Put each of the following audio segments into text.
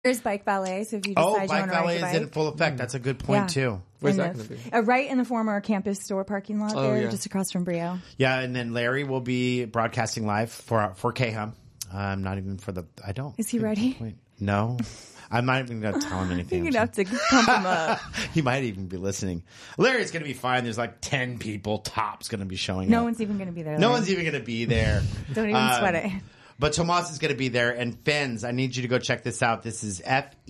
There's bike valet, so if you decide you want to ride bike valet your is bike. in full effect. That's a good point, too. Where's that going to be? Right in the former campus store parking lot just across from Brio. Yeah, and then Larry will be broadcasting live for KHUM. Not even for the... I don't... Is he ready? No. I'm not even going to tell him anything. You're going to have to pump him up. He might even be listening. Larry's going to be fine. There's like 10 people tops going to be showing up. No one's even going to be there. No one's even going to be there. Don't even sweat it. But Tomas is going to be there. And Fenns, I need you to go check this out. This is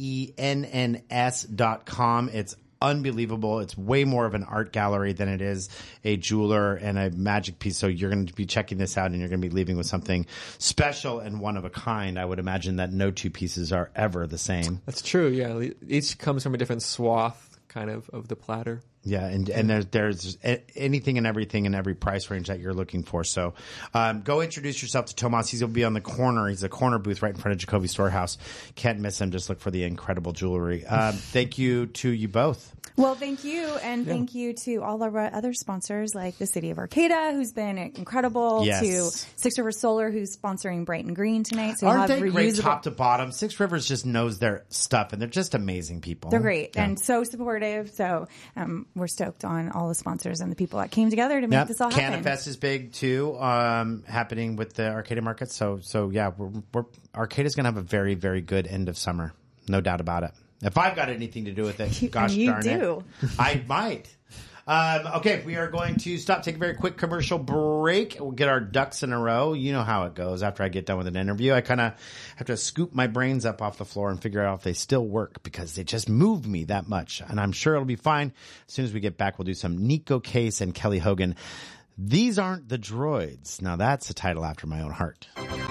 FENNS.com. It's unbelievable. It's way more of an art gallery than it is a jeweler and a magic piece. So you're going to be checking this out and you're going to be leaving with something special and one of a kind. I would imagine that no two pieces are ever the same. That's true. Yeah. Each comes from a different swath kind of the platter. Yeah, and there's anything and everything in every price range that you're looking for. So go introduce yourself to Tomas. He's going to be on the corner. He's a corner booth right in front of Jacoby Storehouse. Can't miss him. Just look for the incredible jewelry. Thank you to you both. Well, thank you, and thank you to all our other sponsors like the City of Arcata, who's been incredible, to Six Rivers Solar, who's sponsoring Brighton Green tonight. So aren't they great top to bottom? Six Rivers just knows their stuff, and they're just amazing people. They're great and so supportive. So we're stoked on all the sponsors and the people that came together to make this all happen. CannaFest is big too, happening with the Arcata market. So yeah, Arcata's going to have a very, very good end of summer, no doubt about it. If I've got anything to do with it, gosh darn it, I might. Okay, we are going to stop, take a very quick commercial break. We'll get our ducks in a row. You know how it goes. After I get done with an interview, I kind of have to scoop my brains up off the floor and figure out if they still work because they just move me that much. And I'm sure it'll be fine. As soon as we get back, we'll do some Nico Case and Kelly Hogan. These Aren't the Droids. Now that's a title after my own heart.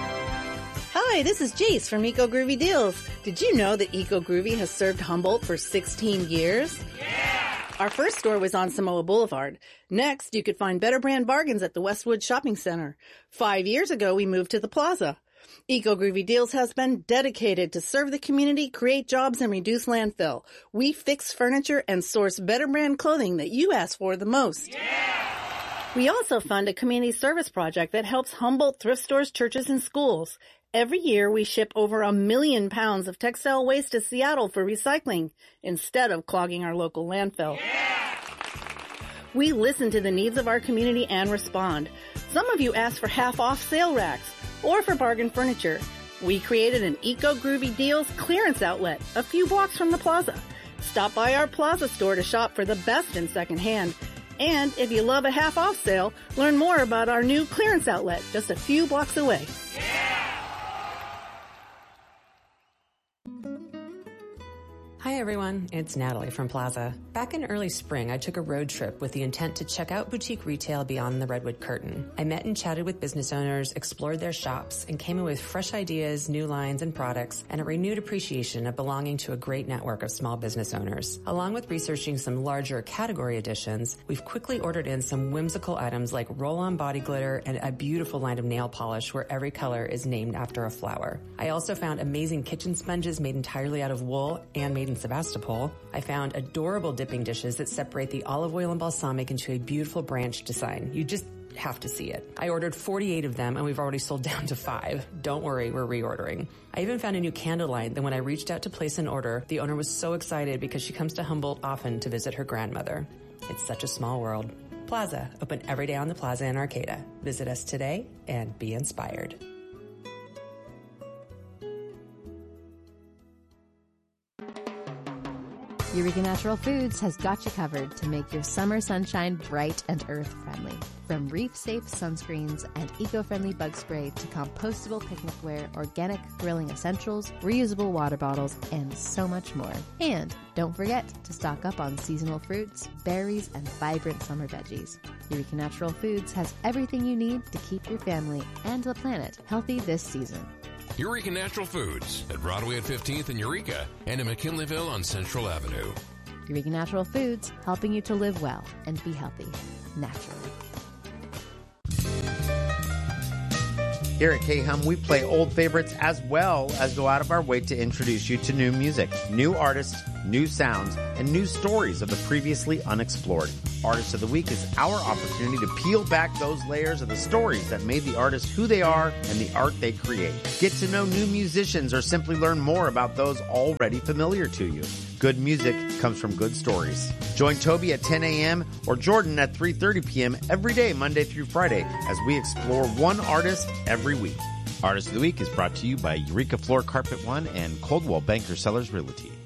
Hi, this is Jace from Eco Groovy Deals. Did you know that Eco Groovy has served Humboldt for 16 years? Yeah! Our first store was on Samoa Boulevard. Next, you could find better brand bargains at the Westwood Shopping Center. 5 years ago, we moved to the Plaza. Eco Groovy Deals has been dedicated to serve the community, create jobs, and reduce landfill. We fix furniture and source better brand clothing that you ask for the most. Yeah! We also fund a community service project that helps Humboldt thrift stores, churches, and schools. Every year, we ship over 1 million pounds of textile waste to Seattle for recycling instead of clogging our local landfill. Yeah! We listen to the needs of our community and respond. Some of you ask for half-off sale racks or for bargain furniture. We created an Eco Groovy Deals clearance outlet a few blocks from the plaza. Stop by our plaza store to shop for the best in secondhand. And if you love a half-off sale, learn more about our new clearance outlet just a few blocks away. Yeah! Hi everyone, it's Natalie from Plaza. Back in early spring, I took a road trip with the intent to check out boutique retail beyond the Redwood Curtain. I met and chatted with business owners, explored their shops, and came in with fresh ideas, new lines and products, and a renewed appreciation of belonging to a great network of small business owners. Along with researching some larger category additions, we've quickly ordered in some whimsical items like roll-on body glitter and a beautiful line of nail polish where every color is named after a flower. I also found amazing kitchen sponges made entirely out of wool and made in Sebastopol. I found adorable dipping dishes that separate the olive oil and balsamic into a beautiful branch design. You just have to see it. I ordered 48 of them and we've already sold down to 5. Don't worry, we're reordering. I even found a new candle line that when I reached out to place an order, the owner was so excited because she comes to Humboldt often to visit her grandmother. It's such a small world. Plaza, open every day on the Plaza in Arcata. Visit us today and be inspired. Eureka Natural Foods has got you covered to make your summer sunshine bright and earth-friendly. From reef-safe sunscreens and eco-friendly bug spray to compostable picnicware, organic grilling essentials, reusable water bottles, and so much more. And don't forget to stock up on seasonal fruits, berries, and vibrant summer veggies. Eureka Natural Foods has everything you need to keep your family and the planet healthy this season. Eureka Natural Foods at Broadway at 15th in Eureka and in McKinleyville on Central Avenue. Eureka Natural Foods, helping you to live well and be healthy naturally. Here at K-Hum, we play old favorites as well as go out of our way to introduce you to new music, new artists, new sounds, and new stories of the previously unexplored. Artist of the Week is our opportunity to peel back those layers of the stories that made the artist who they are and the art they create. Get to know new musicians or simply learn more about those already familiar to you. Good music comes from good stories. Join Toby at 10 a.m. or Jordan at 3:30 p.m. every day, Monday through Friday, as we explore one artist every week. Artist of the Week is brought to you by Eureka Floor Carpet One and Coldwell Banker Sellers Realty.